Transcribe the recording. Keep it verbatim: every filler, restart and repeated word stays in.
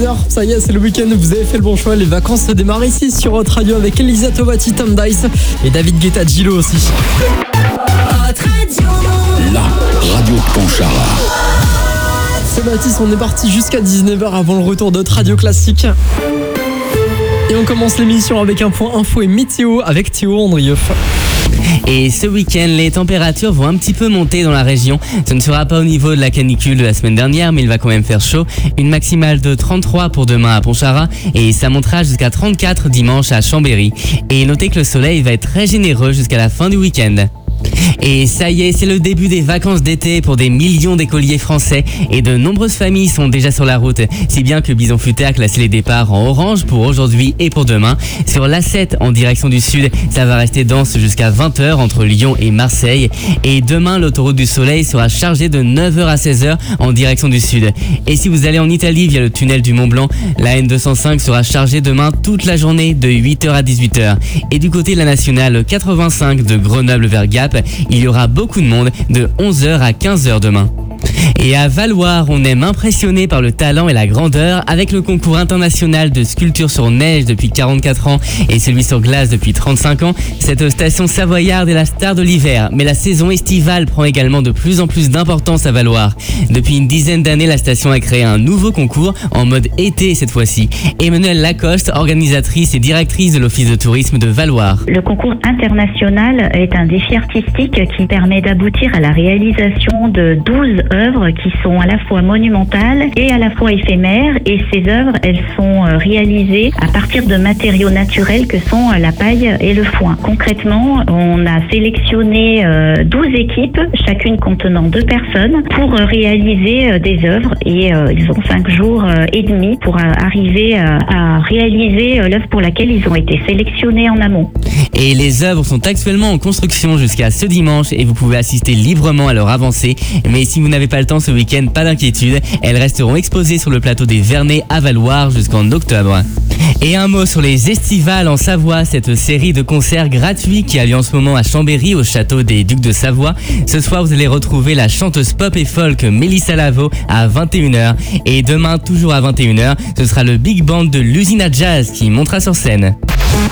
heures, ça y est, c'est le week-end, vous avez fait le bon choix. Les vacances se démarrent ici sur votre radio avec Elisa Tovati, Tom Dice et David Guetta Gilo aussi. La radio de Pontcharra. C'est Baptiste, on est parti jusqu'à dix-neuf heures avant le retour de notre radio classique. Et on commence l'émission avec un point info et météo avec Théo Andrieff. Et ce week-end, les températures vont un petit peu monter dans la région. Ce ne sera pas au niveau de la canicule de la semaine dernière, mais il va quand même faire chaud. Une maximale de trente-trois pour demain à Pontcharra et ça montera jusqu'à trente-quatre dimanche à Chambéry. Et notez que le soleil va être très généreux jusqu'à la fin du week-end. Et ça y est, c'est le début des vacances d'été pour des millions d'écoliers français et de nombreuses familles sont déjà sur la route. Si bien que Bison Futé a classé les départs en orange pour aujourd'hui et pour demain. Sur l'A sept en direction du sud, ça va rester dense jusqu'à vingt heures entre Lyon et Marseille. Et demain, l'autoroute du Soleil sera chargée de neuf heures à seize heures en direction du sud. Et si vous allez en Italie via le tunnel du Mont Blanc, la N deux cent cinq sera chargée demain toute la journée de huit heures à dix-huit heures. Et du côté de la nationale quatre-vingt-cinq de Grenoble vers Gap, il y aura beaucoup de monde de onze heures à quinze heures demain. Et à Valloire, on aime impressionner par le talent et la grandeur avec le concours international de sculpture sur neige depuis quarante-quatre ans et celui sur glace depuis trente-cinq ans. Cette station savoyarde est la star de l'hiver, mais la saison estivale prend également de plus en plus d'importance à Valloire. Depuis une dizaine d'années, la station a créé un nouveau concours en mode été cette fois-ci. Emmanuelle Lacoste, organisatrice et directrice de l'Office de tourisme de Valloire. Le concours international est un défi artistique qui permet d'aboutir à la réalisation de douze œuvres qui sont à la fois monumentales et à la fois éphémères, et ces œuvres, elles sont réalisées à partir de matériaux naturels que sont la paille et le foin. Concrètement, on a sélectionné douze équipes, chacune contenant deux personnes, pour réaliser des œuvres, et ils ont cinq jours et demi pour arriver à réaliser l'œuvre pour laquelle ils ont été sélectionnés en amont. Et les œuvres sont actuellement en construction jusqu'à ce dimanche et vous pouvez assister librement à leur avancée. Mais si vous n'avez pas le temps ce week-end, pas d'inquiétude, elles resteront exposées sur le plateau des Vernets à Valloire jusqu'en octobre. Et un mot sur les estivales en Savoie, cette série de concerts gratuits qui a lieu en ce moment à Chambéry au château des Ducs de Savoie. Ce soir, vous allez retrouver la chanteuse pop et folk Mélissa Lavo à vingt et une heures. Et demain, toujours à vingt et une heures, ce sera le Big Band de l'Usine à Jazz qui montera sur scène.